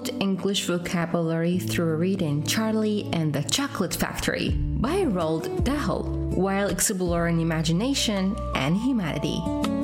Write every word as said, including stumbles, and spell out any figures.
build English vocabulary through reading Charlie and the Chocolate Factory by Roald Dahl while exploring imagination and humanity.